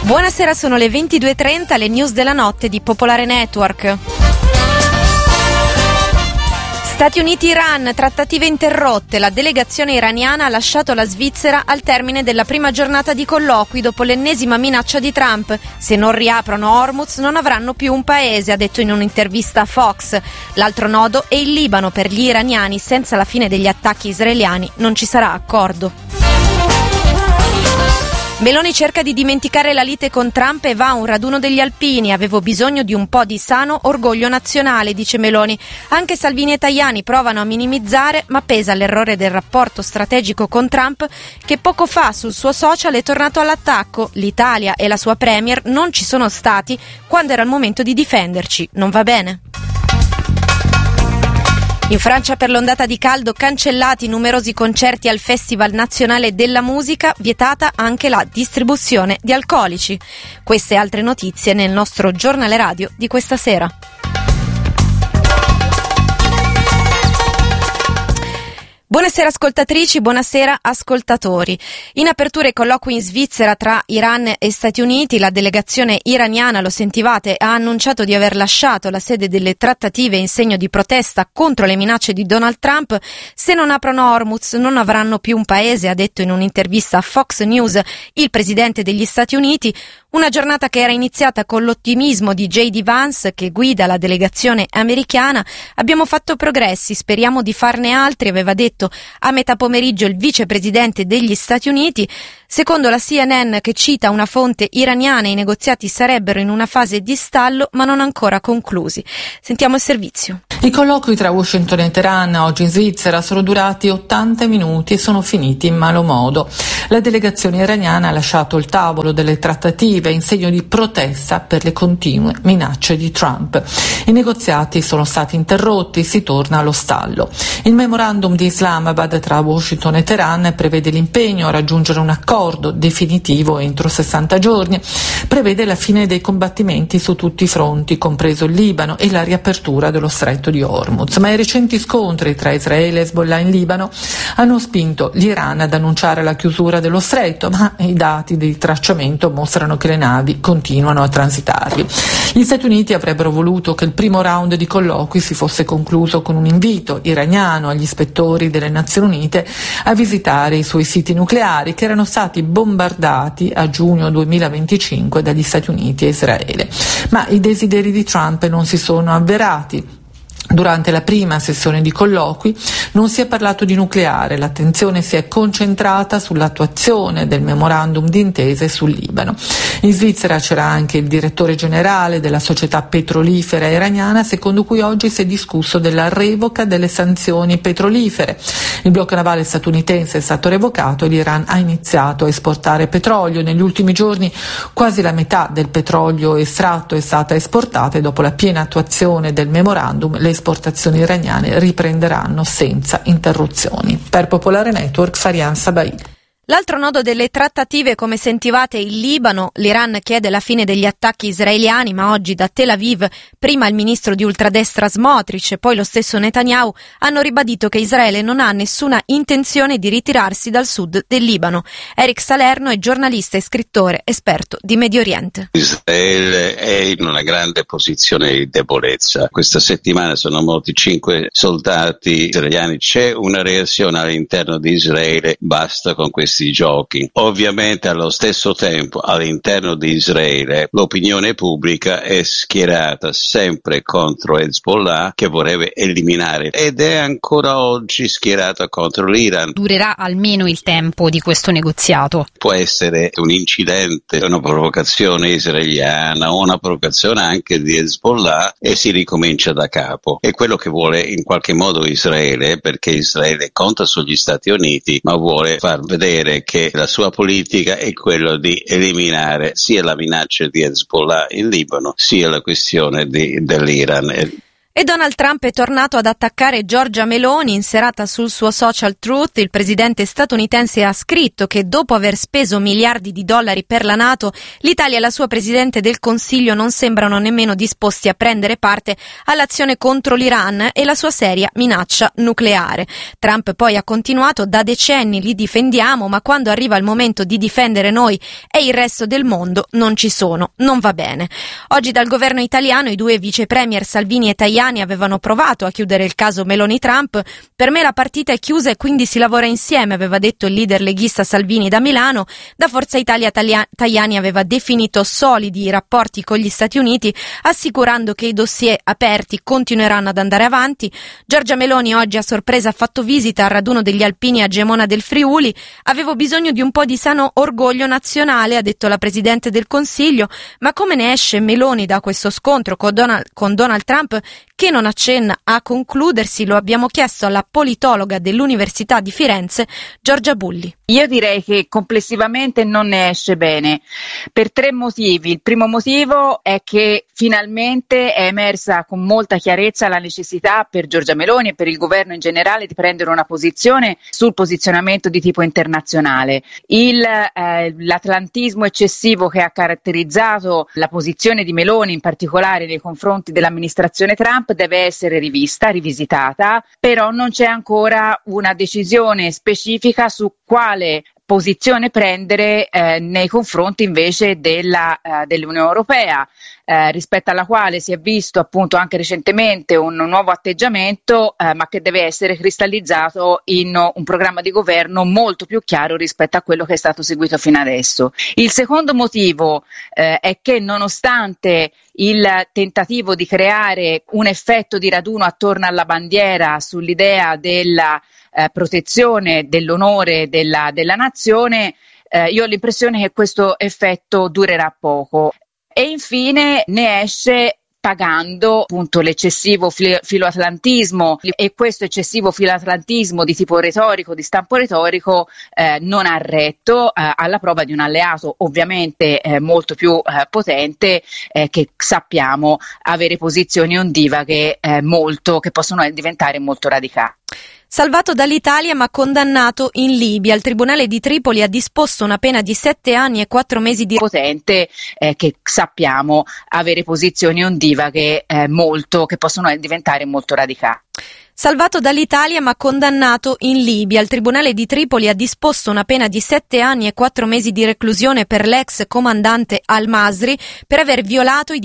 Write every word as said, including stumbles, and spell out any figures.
Buonasera, sono le ventidue e trenta, le news della notte di Popolare Network. Stati Uniti-Iran, trattative interrotte. La delegazione iraniana ha lasciato la Svizzera al termine della prima giornata di colloqui dopo l'ennesima minaccia di Trump. Se non riaprono Hormuz non avranno più un paese, ha detto in un'intervista a Fox. L'altro nodo è il Libano. Per gli iraniani, senza la fine degli attacchi israeliani non ci sarà accordo. Meloni cerca di dimenticare la lite con Trump e va a un raduno degli alpini. Avevo bisogno di un po' di sano orgoglio nazionale, dice Meloni. Anche Salvini e Tajani provano a minimizzare, ma pesa l'errore del rapporto strategico con Trump, che poco fa sul suo social è tornato all'attacco. L'Italia e la sua premier non ci sono stati quando era il momento di difenderci. Non va bene. In Francia per l'ondata di caldo cancellati numerosi concerti al Festival Nazionale della Musica, vietata anche la distribuzione di alcolici. Queste e altre notizie nel nostro giornale radio di questa sera. Buonasera ascoltatrici, buonasera ascoltatori. In apertura i colloqui in Svizzera tra Iran e Stati Uniti, la delegazione iraniana, lo sentivate, ha annunciato di aver lasciato la sede delle trattative in segno di protesta contro le minacce di Donald Trump. Se non aprono Hormuz non avranno più un paese, ha detto in un'intervista a Fox News il presidente degli Stati Uniti. Una giornata che era iniziata con l'ottimismo di J D Vance, che guida la delegazione americana. Abbiamo fatto progressi, speriamo di farne altri, aveva detto a metà pomeriggio il vicepresidente degli Stati Uniti. Secondo la C N N, che cita una fonte iraniana, i negoziati sarebbero in una fase di stallo ma non ancora conclusi. Sentiamo il servizio. I colloqui tra Washington e Teheran oggi in Svizzera sono durati ottanta minuti e sono finiti in malo modo. La delegazione iraniana ha lasciato il tavolo delle trattative in segno di protesta per le continue minacce di Trump. I negoziati sono stati interrotti, si torna allo stallo. Il memorandum di Islamabad tra Washington e Teheran prevede l'impegno a raggiungere un accordo definitivo entro sessanta giorni, prevede la fine dei combattimenti su tutti i fronti, compreso il Libano, e la riapertura dello stretto di Hormuz. Ma i recenti scontri tra Israele e Hezbollah in Libano hanno spinto l'Iran ad annunciare la chiusura dello stretto, ma i dati di tracciamento mostrano che le navi continuano a transitarvi. Gli Stati Uniti avrebbero voluto che il primo round di colloqui si fosse concluso con un invito iraniano agli ispettori delle Nazioni Unite a visitare i suoi siti nucleari, che erano stati bombardati a giugno duemilaventicinque dagli Stati Uniti e Israele. Ma i desideri di Trump non si sono avverati. Durante la prima sessione di colloqui non si è parlato di nucleare, l'attenzione si è concentrata sull'attuazione del memorandum d'intesa e sul Libano. In Svizzera c'era anche il direttore generale della società petrolifera iraniana, secondo cui oggi si è discusso della revoca delle sanzioni petrolifere. Il blocco navale statunitense è stato revocato e l'Iran ha iniziato a esportare petrolio. Negli ultimi giorni quasi la metà del petrolio estratto è stata esportata e dopo la piena attuazione del memorandum le esportazioni iraniane riprenderanno senza interruzioni. Per Popolare Network, Farian Sabai. L'altro nodo delle trattative, come sentivate, il Libano. L'Iran chiede la fine degli attacchi israeliani, ma oggi da Tel Aviv prima il ministro di ultradestra Smotrich e poi lo stesso Netanyahu hanno ribadito che Israele non ha nessuna intenzione di ritirarsi dal sud del Libano. Eric Salerno è giornalista e scrittore esperto di Medio Oriente. Israele è in una grande posizione di debolezza. Questa settimana sono morti cinque soldati israeliani. C'è una reazione all'interno di Israele, basta con questi giochi. Ovviamente allo stesso tempo all'interno di Israele l'opinione pubblica è schierata sempre contro Hezbollah, che vorrebbe eliminare, ed è ancora oggi schierata contro l'Iran. Durerà almeno il tempo di questo negoziato? Può essere un incidente, una provocazione israeliana, una provocazione anche di Hezbollah e si ricomincia da capo. È quello che vuole in qualche modo Israele, perché Israele conta sugli Stati Uniti, ma vuole far vedere che la sua politica è quella di eliminare sia la minaccia di Hezbollah in Libano sia la questione di, dell'Iran. E Donald Trump è tornato ad attaccare Giorgia Meloni. In serata sul suo social Truth, il presidente statunitense ha scritto che dopo aver speso miliardi di dollari per la NATO, l'Italia e la sua Presidente del Consiglio non sembrano nemmeno disposti a prendere parte all'azione contro l'Iran e la sua seria minaccia nucleare. Trump poi ha continuato: da decenni li difendiamo, ma quando arriva il momento di difendere noi e il resto del mondo non ci sono, non va bene. Oggi dal governo italiano i due vice premier Salvini e Tajani avevano provato a chiudere il caso Meloni-Trump. Per me la partita è chiusa e quindi si lavora insieme, aveva detto il leader leghista Salvini da Milano. Da Forza Italia Tajani aveva definito solidi i rapporti con gli Stati Uniti, assicurando che i dossier aperti continueranno ad andare avanti. Giorgia Meloni oggi a sorpresa ha fatto visita al raduno degli alpini a Gemona del Friuli. Avevo bisogno di un po' di sano orgoglio nazionale, ha detto la Presidente del Consiglio. Ma come ne esce Meloni da questo scontro con Donald, con Donald Trump, che non accenna a concludersi? Lo abbiamo chiesto alla politologa dell'Università di Firenze, Giorgia Bulli. Io direi che complessivamente non ne esce bene, per tre motivi. Il primo motivo è che finalmente è emersa con molta chiarezza la necessità per Giorgia Meloni e per il governo in generale di prendere una posizione sul posizionamento di tipo internazionale. Il, eh, l'atlantismo eccessivo che ha caratterizzato la posizione di Meloni, in particolare nei confronti dell'amministrazione Trump, deve essere rivista, rivisitata, però non c'è ancora una decisione specifica su quale posizione prendere eh, nei confronti invece della, uh, dell'Unione Europea, eh, rispetto alla quale si è visto appunto anche recentemente un, un nuovo atteggiamento, eh, ma che deve essere cristallizzato in un programma di governo molto più chiaro rispetto a quello che è stato seguito fino adesso. Il secondo motivo eh, è che nonostante il tentativo di creare un effetto di raduno attorno alla bandiera sull'idea della eh, protezione dell'onore della, della nazione, eh, io ho l'impressione che questo effetto durerà poco. E infine ne esce pagando appunto l'eccessivo filoatlantismo, e questo eccessivo filoatlantismo di tipo retorico, di stampo retorico, eh, non ha retto, eh, alla prova di un alleato ovviamente eh, molto più eh, potente, eh, che sappiamo avere posizioni ondivaghe eh, molto, che possono diventare molto radicali. Salvato dall'Italia ma condannato in Libia, il Tribunale di Tripoli ha disposto una pena di sette anni e quattro mesi di potente, eh, che sappiamo avere posizioni ondivaghe eh, molto, che possono diventare molto radicali. Salvato dall'Italia ma condannato in Libia, il Tribunale di Tripoli ha disposto una pena di sette anni e quattro mesi di reclusione per l'ex comandante al-Masri per aver violato i